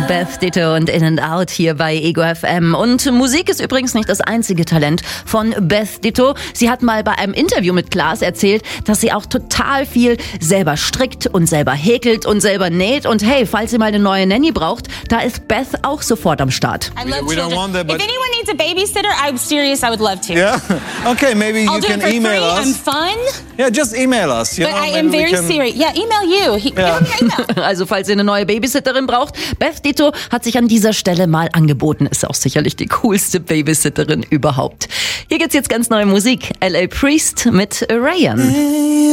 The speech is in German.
Beth Ditto und In and Out hier bei Ego FM. Und Musik ist übrigens nicht das einzige Talent von Beth Ditto. Sie hat mal bei einem Interview mit Klaas erzählt, dass sie auch total viel selber strickt und selber häkelt und selber näht. Und hey, falls ihr mal eine neue Nanny braucht, da ist Beth auch sofort am Start. I love We don't children. want that, but- If anyone needs a babysitter, I'm serious, I would love to. Yeah. Okay, maybe I'll you do can it for email free. I'm us. fun, Yeah, just email us. You but know, I maybe am we very can- serious. Yeah, email you. Give him your email. Also falls ihr eine neue Babysitterin braucht, Beth Ditto hat sich an dieser Stelle mal angeboten. Ist auch sicherlich die coolste Babysitterin überhaupt. Hier gibt's jetzt ganz neue Musik. L.A. Priest mit Ryan.